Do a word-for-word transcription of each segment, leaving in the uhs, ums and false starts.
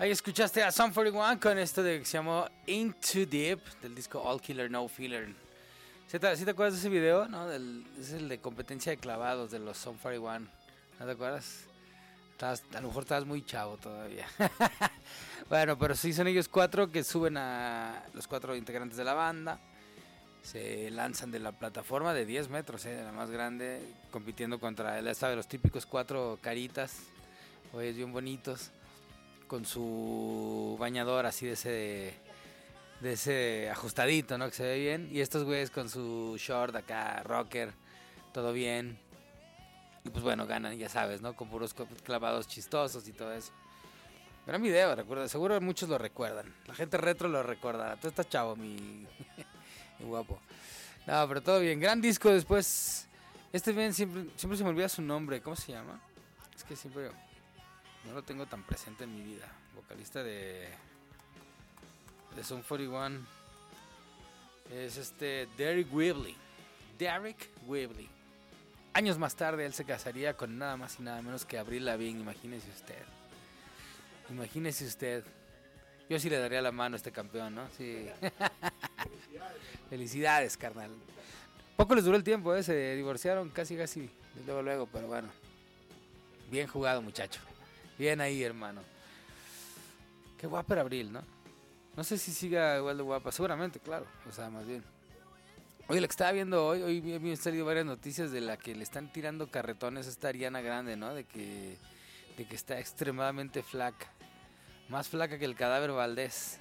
Ahí escuchaste a Sum cuarenta y uno con esto de que se llamó Into Deep del disco All Killer No Filler. ¿Sí te, ¿sí te acuerdas de ese video? ¿No? Del, es el de competencia de clavados de los Sum cuarenta y uno. ¿No te acuerdas? Estabas, a lo mejor estabas muy chavo todavía. Bueno, pero sí son ellos cuatro que suben a los cuatro integrantes de la banda. Se lanzan de la plataforma de diez metros, ¿eh? De la más grande, compitiendo contra él, de los típicos cuatro caritas, güeyes bien bonitos, con su bañador así de ese, de ese ajustadito, ¿no? Que se ve bien. Y estos güeyes con su short acá, rocker, todo bien. Y pues bueno, ganan, ya sabes, ¿no? Con puros clavados chistosos y todo eso. Gran video, recuerda, seguro muchos lo recuerdan. La gente retro lo recuerda. Tú estás chavo, mi, mi guapo. No, pero todo bien. Gran disco después. Este bien siempre, siempre se me olvida su nombre. ¿Cómo se llama? Es que siempre no lo tengo tan presente en mi vida. Vocalista de de Sum cuarenta y uno es este Derek Whibley. Derek Whibley. Años más tarde él se casaría con nada más y nada menos que Avril Lavigne. Imagínese usted. Imagínese usted. Yo sí le daría la mano a este campeón, ¿no? Sí. Felicidades, carnal. Poco les duró el tiempo, ¿eh? Se divorciaron casi, casi. Luego, luego, pero bueno. Bien jugado, muchacho. Bien ahí, hermano. Qué guapa era Abril, ¿no? No sé si siga igual de guapa. Seguramente, claro. O sea, más bien. Oye, la que estaba viendo hoy, hoy me han salido varias noticias de la que le están tirando carretones a esta Ariana Grande, ¿no? De que, de que está extremadamente flaca. Más flaca que el Cadáver Valdés.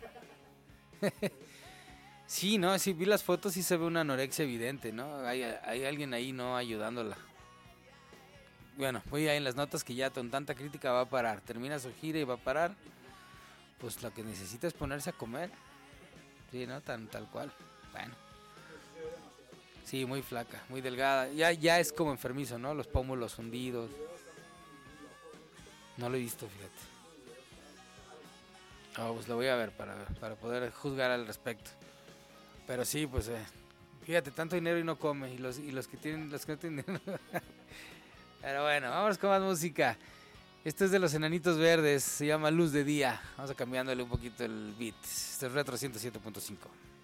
Sí, no, sí vi las fotos y se ve una anorexia evidente, ¿no? Hay, hay alguien ahí, ¿no? Ayudándola. Bueno, voy ahí en las notas que ya con tanta crítica va a parar. Termina su gira y va a parar. Pues lo que necesita es ponerse a comer. Sí, ¿no? Tan, tal cual. Bueno. Sí, muy flaca, muy delgada. Ya, ya es como enfermizo, ¿no? Los pómulos hundidos. No lo he visto, fíjate. Oh, pues lo voy a ver para, para poder juzgar al respecto. Pero sí, pues eh, fíjate, tanto dinero y no come. Y los, y los que tienen, los que no tienen dinero. Pero bueno, vamos con más música. Esto es de los Enanitos Verdes, se llama Luz de Día. Vamos a cambiándole un poquito el beat. Este es Retro ciento siete punto cinco.